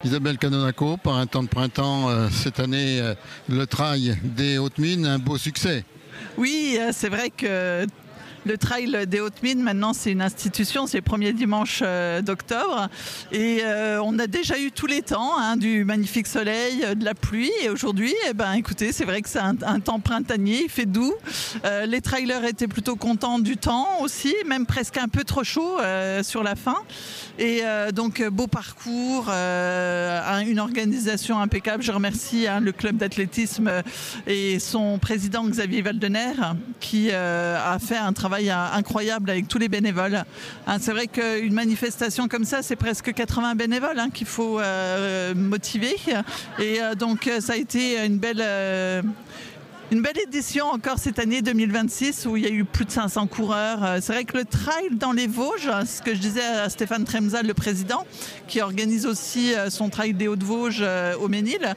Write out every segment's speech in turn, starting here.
Isabelle Canonaco, par un temps de printemps, cette année, le trail des Hautes-Mines, un beau succès. Oui, c'est vrai que le trail des Hautes-Mines, maintenant, c'est une institution, c'est le premier dimanche d'octobre. Et on a déjà eu tous les temps, du magnifique soleil, de la pluie. Et aujourd'hui, écoutez, c'est vrai que c'est un temps printanier, il fait doux. Les trailers étaient plutôt contents du temps aussi, même presque un peu trop chaud sur la fin. Et donc, beau parcours, une organisation impeccable. Je remercie le club d'athlétisme et son président Xavier Valdener qui a fait un travail incroyable avec tous les bénévoles. C'est vrai qu'une manifestation comme ça, c'est presque 80 bénévoles qu'il faut motiver. Et donc, ça a été une belle édition encore cette année 2026 où il y a eu plus de 500 coureurs. C'est vrai que le trail dans les Vosges, ce que je disais à Stéphane Tremza, le président, qui organise aussi son trail des Hauts-de-Vosges au Ménil,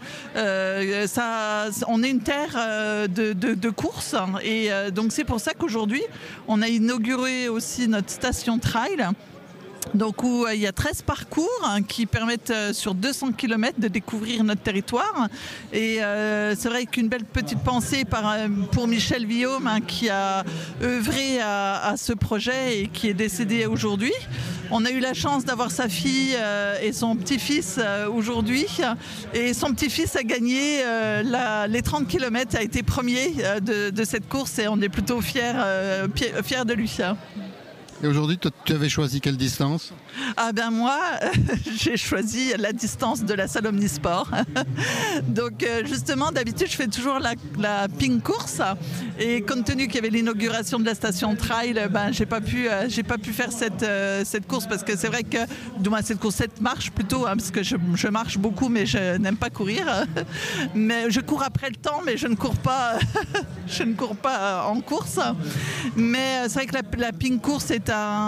on est une terre de course. Et donc c'est pour ça qu'aujourd'hui, on a inauguré aussi notre station trail. Donc où il y a 13 parcours qui permettent sur 200 km de découvrir notre territoire. Et c'est vrai qu'une belle petite pensée pour Michel Villaume qui a œuvré à ce projet et qui est décédé aujourd'hui. On a eu la chance d'avoir sa fille et son petit-fils aujourd'hui. Et son petit-fils a gagné les 30 km, a été premier de cette course et on est plutôt fiers de lui. Et aujourd'hui, tu avais choisi quelle distance ? Moi, j'ai choisi la distance de la salle Omnisport. Donc justement, d'habitude, je fais toujours la ping course. Et compte tenu qu'il y avait l'inauguration de la station trail, j'ai pas pu faire cette course parce que c'est vrai que cette marche plutôt, parce que je marche beaucoup, mais je n'aime pas courir. Mais je cours après le temps, mais je ne cours pas. Je ne cours pas en course. Mais c'est vrai que la ping course est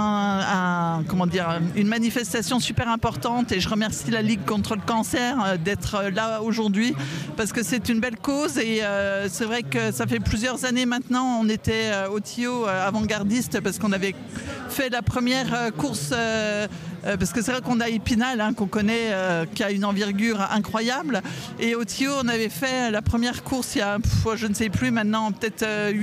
une manifestation super importante et je remercie la Ligue contre le cancer d'être là aujourd'hui parce que c'est une belle cause et c'est vrai que ça fait plusieurs années maintenant, on était au TIO avant-gardiste parce qu'on avait fait la première course parce que c'est vrai qu'on a Épinal qu'on connaît, qui a une envergure incroyable et au TIO on avait fait la première course il y a je ne sais plus maintenant peut-être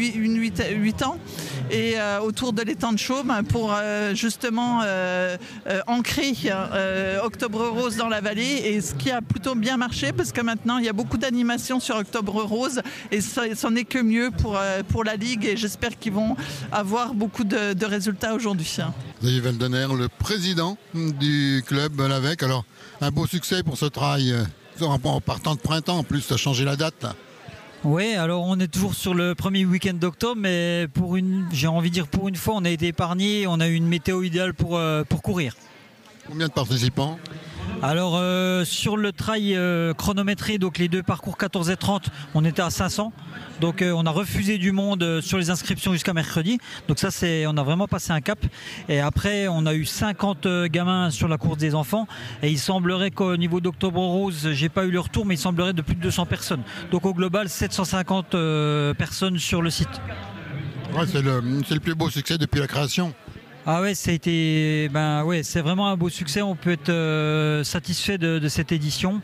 8 ans et autour de l'étang de Chaume pour justement ancrer Octobre Rose dans la vallée et ce qui a plutôt bien marché parce que maintenant il y a beaucoup d'animations sur Octobre Rose et c'en est que mieux pour la Ligue et j'espère qu'ils vont avoir beaucoup de résultats aujourd'hui. Xavier Valdener, le président du club Lavec. Alors, un beau succès pour ce trail en partant de printemps. En plus, ça a changé la date. Oui, alors on est toujours sur le premier week-end d'octobre, mais pour une fois, on a été épargné, on a eu une météo idéale pour courir. Combien de participants ? Alors sur le trail chronométré, donc les deux parcours 14 et 30, on était à 500. Donc on a refusé du monde sur les inscriptions jusqu'à mercredi. Donc ça, on a vraiment passé un cap. Et après, on a eu 50 gamins sur la course des enfants. Et il semblerait qu'au niveau d'Octobre Rose, j'ai pas eu le retour, mais il semblerait de plus de 200 personnes. Donc au global, 750 personnes sur le site. Ouais, c'est le plus beau succès depuis la création. Ah ouais, c'est vraiment un beau succès. On peut être satisfait de cette édition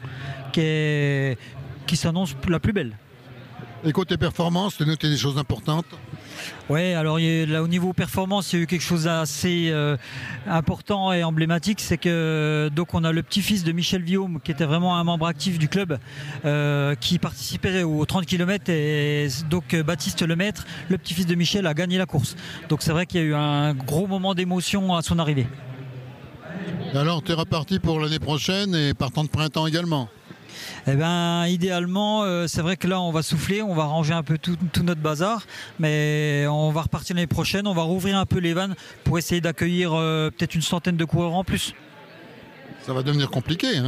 qui s'annonce la plus belle. Et côté performance, tu as noté des choses importantes ? Oui, alors là, au niveau performance, il y a eu quelque chose d'assez important et emblématique, c'est que donc on a le petit-fils de Michel Villaume qui était vraiment un membre actif du club qui participait aux 30 km et donc Baptiste Lemaître, le petit-fils de Michel, a gagné la course. Donc c'est vrai qu'il y a eu un gros moment d'émotion à son arrivée. Et alors, tu es reparti pour l'année prochaine et partant de printemps également ? Idéalement, c'est vrai que là on va souffler, on va ranger un peu tout notre bazar, mais on va repartir l'année prochaine, on va rouvrir un peu les vannes pour essayer d'accueillir peut-être une centaine de coureurs en plus. Ça va devenir compliqué, hein ?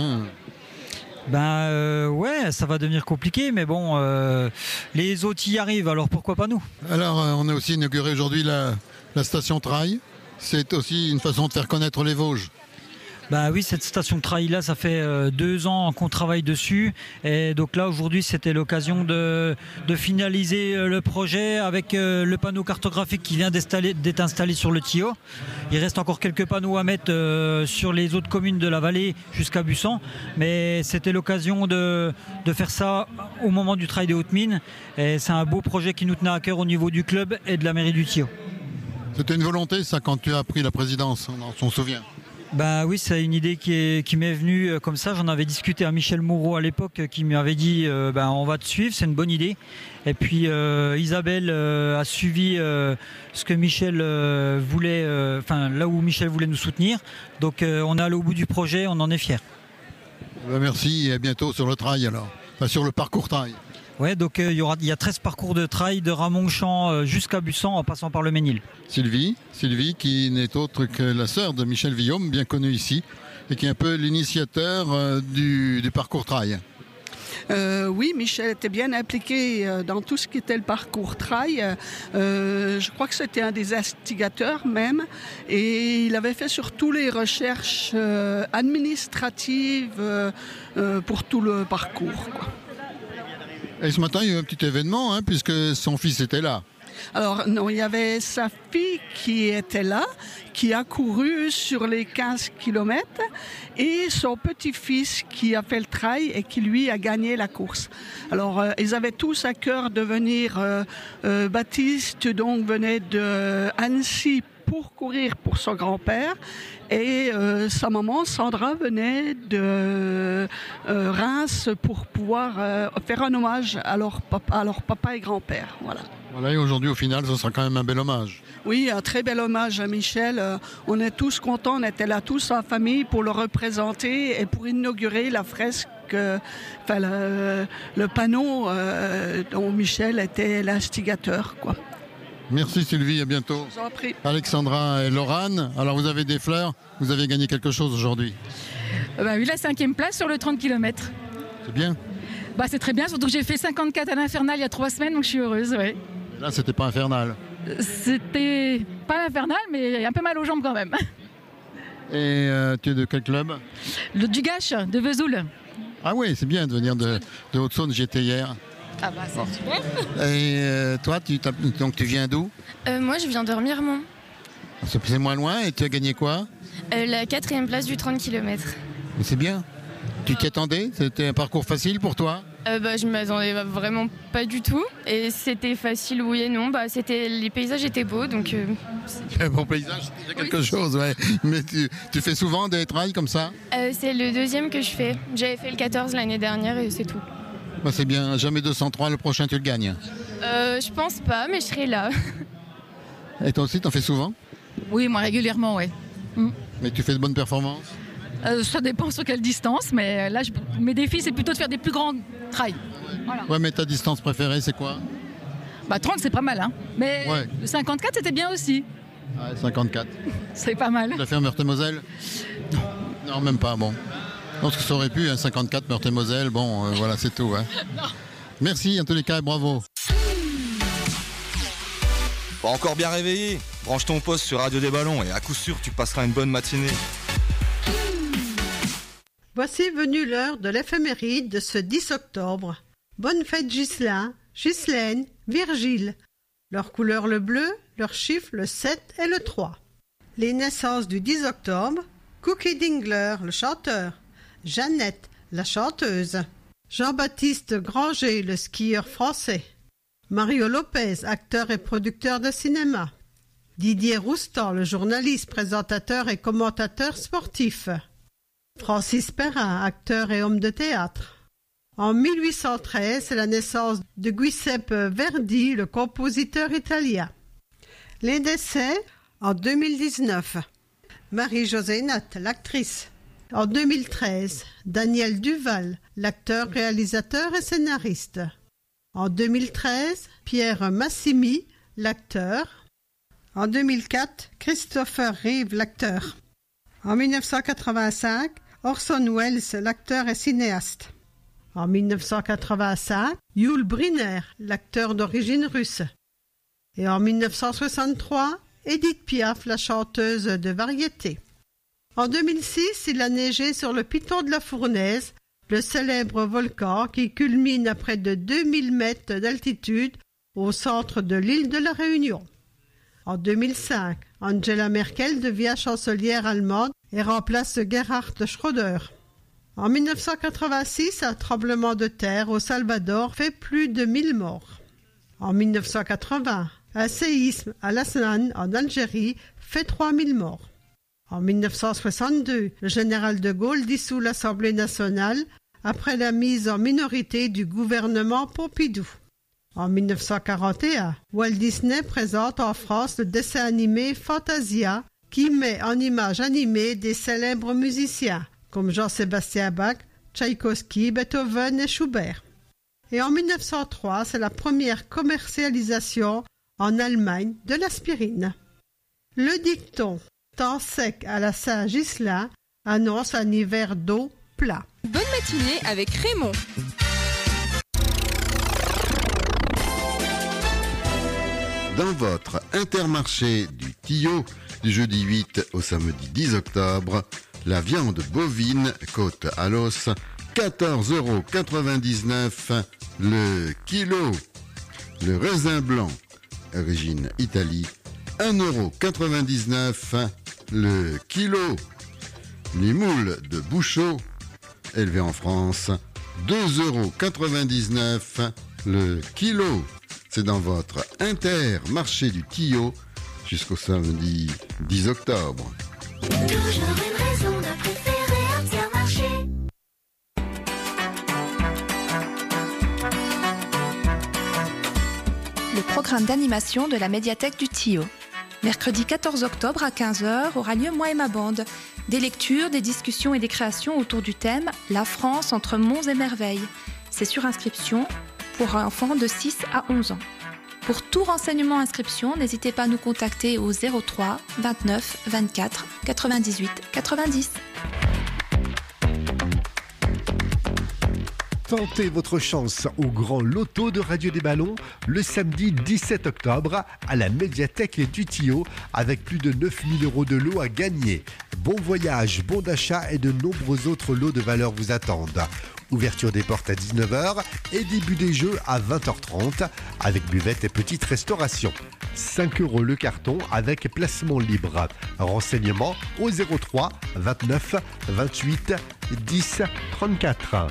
Ouais, ça va devenir compliqué, mais bon, les autres y arrivent, alors pourquoi pas nous ? Alors, on a aussi inauguré aujourd'hui la station trail. C'est aussi une façon de faire connaître les Vosges. Bah oui, cette station de trail là, ça fait 2 ans qu'on travaille dessus, et donc là aujourd'hui c'était l'occasion de finaliser le projet avec le panneau cartographique qui vient d'être installé sur le Thillot. Il reste encore quelques panneaux à mettre sur les autres communes de la vallée jusqu'à Bussan, mais c'était l'occasion de faire ça au moment du trail des Hautes-Mines, et c'est un beau projet qui nous tenait à cœur au niveau du club et de la mairie du Thillot. C'était une volonté, ça, quand tu as pris la présidence, on s'en souvient. Bah oui, c'est une idée qui m'est venue comme ça. J'en avais discuté à Michel Moureau à l'époque, qui m'avait dit on va te suivre, c'est une bonne idée. Et puis Isabelle a suivi ce que Michel voulait, là où Michel voulait nous soutenir. Donc on est allé au bout du projet, on en est fiers. Merci et à bientôt sur le trail alors, sur le parcours trail. Ouais, donc il y a 13 parcours de trail de Ramonchamp jusqu'à Bussan en passant par le Ménil. Sylvie qui n'est autre que la sœur de Michel Villaume, bien connue ici, et qui est un peu l'initiateur du parcours trail. Oui, Michel était bien impliqué dans tout ce qui était le parcours trail. Je crois que c'était un des instigateurs même. Et il avait fait surtout les recherches administratives pour tout le parcours, quoi. Et ce matin, il y a eu un petit événement, puisque son fils était là. Alors non, il y avait sa fille qui était là, qui a couru sur les 15 km, et son petit-fils qui a fait le trail et qui lui a gagné la course. Alors ils avaient tous à cœur de venir. Baptiste donc venait de Annecy pour courir pour son grand-père, et sa maman Sandra venait de Reims pour pouvoir faire un hommage à leur papa et grand-père. Voilà, et aujourd'hui au final ce sera quand même un bel hommage. Oui, un très bel hommage à Michel. On est tous contents, on était là tous en famille pour le représenter et pour inaugurer la fresque, le panneau dont Michel était l'instigateur, quoi. Merci Sylvie, à bientôt. Je vous en prie. Alexandra et Laurane, alors vous avez des fleurs, vous avez gagné quelque chose aujourd'hui. Oui, la 5e place sur le 30 km. C'est bien. C'est très bien, surtout que j'ai fait 54 à l'Infernal il y a 3 semaines, donc je suis heureuse. Ouais. Là, c'était pas infernal. C'était pas infernal, mais un peu mal aux jambes quand même. Et tu es de quel club? Le Dugache, de Vesoul. Ah oui, c'est bien de venir de Haute-Saône, j'y étais hier. C'est super. Et toi, tu viens d'où? Moi, je viens de Remiremont. C'est moins loin, et tu as gagné quoi? La 4e place du 30 km. Mais c'est bien. Tu t'y attendais? C'était un parcours facile pour toi? Je ne m'attendais vraiment pas du tout. Et c'était facile, oui et non. Les paysages étaient beaux, donc... Un bon paysage, c'est déjà quelque chose, ouais. Mais tu fais souvent des trails comme ça? C'est le 2e que je fais. J'avais fait le 14 l'année dernière et c'est tout. C'est bien, jamais 203, le prochain tu le gagnes. Je pense pas, mais je serai là. Et toi aussi, t'en fais souvent? Oui, moi régulièrement, oui. Mais tu fais de bonnes performances? Ça dépend sur quelle distance, mais là, mes défis, c'est plutôt de faire des plus grands trails. Voilà. Ouais, mais ta distance préférée, c'est quoi? 30, c'est pas mal, hein. Mais ouais. 54, c'était bien aussi. Ouais, 54. C'est pas mal. Tu l'as fait en Meurthe-et-Moselle? Non, même pas, bon. Je pense que ça aurait pu, 54 Meurthe-et-Moselle, voilà, c'est tout. Merci en tous les cas et bravo. Pas encore bien réveillé? Branche ton poste sur Radio des Ballons et à coup sûr tu passeras une bonne matinée. Voici venue l'heure de l'éphéméride de ce 10 octobre. Bonne fête Ghislain, Ghislaine, Virgile. Leur couleur le bleu, leur chiffre le 7 et le 3. Les naissances du 10 octobre, Cookie Dingler, le chanteur. Jeannette, la chanteuse. Jean-Baptiste Granger, le skieur français. Mario Lopez, acteur et producteur de cinéma. Didier Roustan, le journaliste, présentateur et commentateur sportif. Francis Perrin, acteur et homme de théâtre. En 1813, c'est la naissance de Giuseppe Verdi, le compositeur italien. Les décès en 2019. Marie-Josée Natte, l'actrice. En 2013, Daniel Duval, l'acteur, réalisateur et scénariste. En 2013, Pierre Massimi, l'acteur. En 2004, Christopher Reeve, l'acteur. En 1985, Orson Welles, l'acteur et cinéaste. En 1985, Yul Brynner, l'acteur d'origine russe. Et en 1963, Édith Piaf, la chanteuse de variété. En 2006, il a neigé sur le piton de la Fournaise, le célèbre volcan qui culmine à près de 2000 mètres d'altitude au centre de l'île de la Réunion. En 2005, Angela Merkel devient chancelière allemande et remplace Gerhard Schröder. En 1986, un tremblement de terre au Salvador fait plus de 1000 morts. En 1980, un séisme à Lasnan, en Algérie, fait 3000 morts. En 1962, le général de Gaulle dissout l'Assemblée nationale après la mise en minorité du gouvernement Pompidou. En 1941, Walt Disney présente en France le dessin animé Fantasia qui met en images animées des célèbres musiciens comme Jean-Sébastien Bach, Tchaïkovski, Beethoven et Schubert. Et en 1903, c'est la première commercialisation en Allemagne de l'aspirine. Le dicton « temps sec à la Saint-Ghislain » annonce un hiver d'eau plat. Bonne matinée avec Raymond. Dans votre Intermarché du Tillot, du jeudi 8 au samedi 10 octobre, la viande bovine côte à l'os, 14,99 € le kilo. Le raisin blanc, origine Italie, 1,99 € le kilo. Les moules de Bouchot, élevés en France, 2,99 € le kilo. C'est dans votre Intermarché du Tillot jusqu'au samedi 10 octobre. Toujours une raison de préférer Intermarché. Le programme d'animation de la médiathèque du Tillot. Mercredi 14 octobre à 15h aura lieu Moi et ma bande. Des lectures, des discussions et des créations autour du thème « La France entre monts et merveilles ». C'est sur inscription pour enfants de 6 à 11 ans. Pour tout renseignement inscription, n'hésitez pas à nous contacter au 03 29 24 98 90. Tentez votre chance au grand loto de Radio des Ballons le samedi 17 octobre à la médiathèque du Tillot avec plus de 9 000 € de lots à gagner. Bon voyage, bon d'achat et de nombreux autres lots de valeur vous attendent. Ouverture des portes à 19h et début des jeux à 20h30 avec buvette et petite restauration. 5 € le carton avec placement libre. Renseignements au 03 29 28 10 34.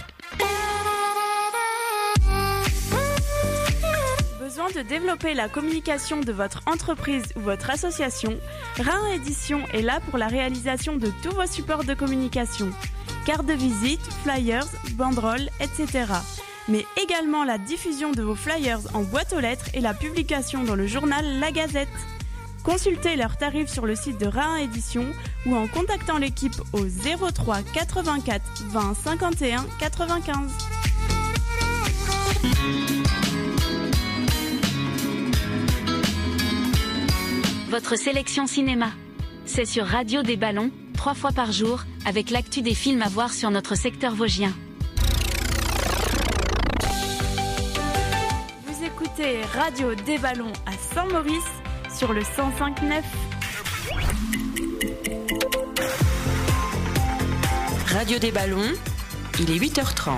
Besoin de développer la communication de votre entreprise ou votre association, Rhin Édition est là pour la réalisation de tous vos supports de communication. Cartes de visite, flyers, banderoles, etc. Mais également la diffusion de vos flyers en boîte aux lettres et la publication dans le journal La Gazette. Consultez leurs tarifs sur le site de Rhin Édition ou en contactant l'équipe au 03 84 20 51 95. Votre sélection cinéma, c'est sur Radio des Ballons, 3 fois par jour, avec l'actu des films à voir sur notre secteur vosgien. Vous écoutez Radio des Ballons à Saint-Maurice sur le 105.9. Radio des Ballons, il est 8h30.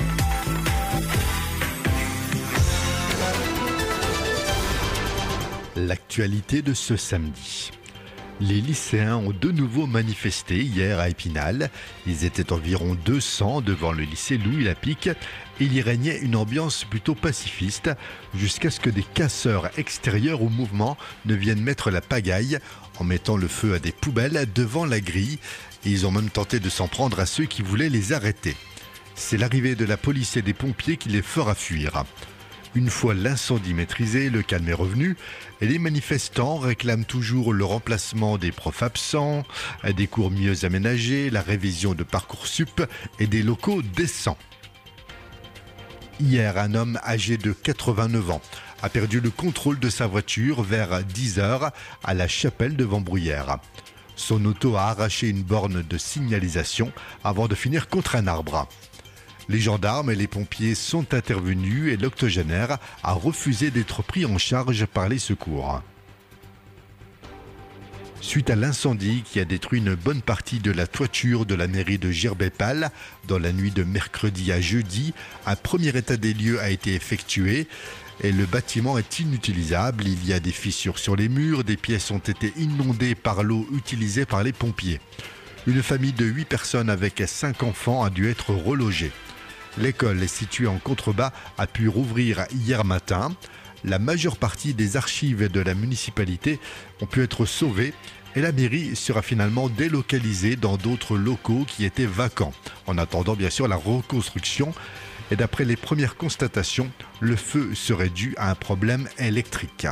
L'actualité de ce samedi. Les lycéens ont de nouveau manifesté hier à Épinal. Ils étaient environ 200 devant le lycée Louis-Lapic. Il y régnait une ambiance plutôt pacifiste jusqu'à ce que des casseurs extérieurs au mouvement ne viennent mettre la pagaille en mettant le feu à des poubelles devant la grille. Et ils ont même tenté de s'en prendre à ceux qui voulaient les arrêter. C'est l'arrivée de la police et des pompiers qui les fera fuir. Une fois l'incendie maîtrisé, le calme est revenu et les manifestants réclament toujours le remplacement des profs absents, des cours mieux aménagés, la révision de Parcoursup et des locaux décents. Hier, un homme âgé de 89 ans a perdu le contrôle de sa voiture vers 10h à la chapelle de Vambruyères. Son auto a arraché une borne de signalisation avant de finir contre un arbre. Les gendarmes et les pompiers sont intervenus et l'octogénaire a refusé d'être pris en charge par les secours. suite à l'incendie qui a détruit une bonne partie de la toiture de la mairie de Girbépal. Dans la nuit de mercredi à jeudi, un premier état des lieux a été effectué et le bâtiment est inutilisable. Il y a des fissures sur les murs, des pièces ont été inondées par l'eau utilisée par les pompiers. Une famille de 8 personnes avec 5 enfants a dû être relogée. L'école, située en contrebas, a pu rouvrir hier matin. La majeure partie des archives de la municipalité ont pu être sauvées et la mairie sera finalement délocalisée dans d'autres locaux qui étaient vacants, en attendant bien sûr la reconstruction. Et d'après les premières constatations, le feu serait dû à un problème électrique.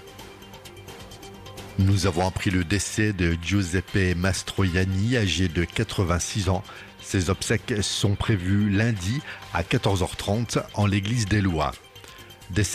Nous avons appris le décès de Giuseppe Mastroianni, âgé de 86 ans. Ses obsèques sont prévues lundi à 14h30 en l'église des Lois.